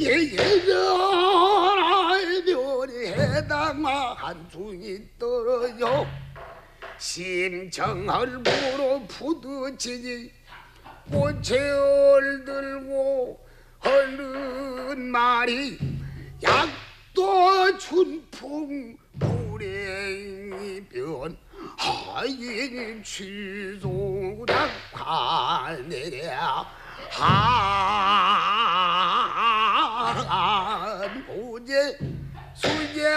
예전아이별이 해당마 한중이 떨어져 심청을 불어 부딪히니 꽃에 얼들고 얼른 말이 약도 춘풍 불행이변 하인 취소당 관내랴